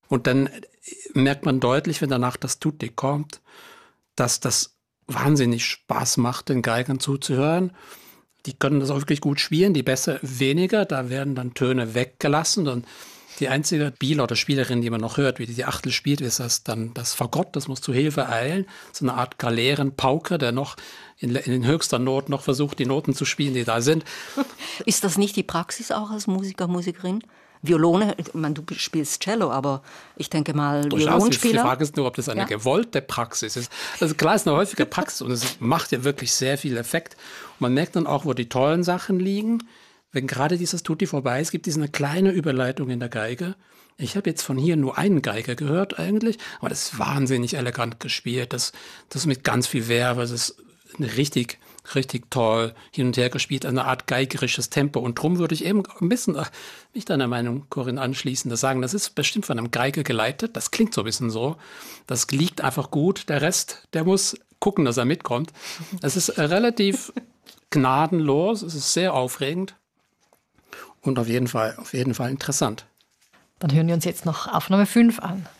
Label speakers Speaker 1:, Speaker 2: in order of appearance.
Speaker 1: Und dann merkt man deutlich, wenn danach das Tutti kommt, dass das wahnsinnig Spaß macht, den Geigern zuzuhören. Die können das auch wirklich gut spielen, die Bässe weniger, da werden dann Töne weggelassen und die einzige Spieler oder Spielerin, die man noch hört, wie die Achtel spielt, ist das dann das Fagott, das muss zu Hilfe eilen. So eine Art Galeerenpauker, der noch in den höchster Not noch versucht, die Noten zu spielen, die da sind.
Speaker 2: Ist das nicht die Praxis auch als Musiker, Musikerin? Violone, ich meine, du spielst Cello, aber ich denke mal, Violonspieler.
Speaker 1: Die Frage ist nur, ob das eine gewollte Praxis ist. Also klar, ist eine häufige Praxis und es macht ja wirklich sehr viel Effekt. Und man merkt dann auch, wo die tollen Sachen liegen. Wenn gerade dieses Tutti vorbei ist, gibt es eine kleine Überleitung in der Geige. Ich habe jetzt von hier nur einen Geiger gehört eigentlich, aber das ist wahnsinnig elegant gespielt. Das mit ganz viel Verve, das ist richtig toll hin und her gespielt, eine Art geigerisches Tempo. Und drum würde ich eben ein bisschen mich deiner Meinung, Corinne, anschließen, das sagen, das ist bestimmt von einem Geiger geleitet. Das klingt so ein bisschen so. Das liegt einfach gut. Der Rest, der muss gucken, dass er mitkommt. Es ist relativ gnadenlos, es ist sehr aufregend. Und auf jeden Fall interessant.
Speaker 3: Dann hören wir uns jetzt noch Aufnahme 5 an.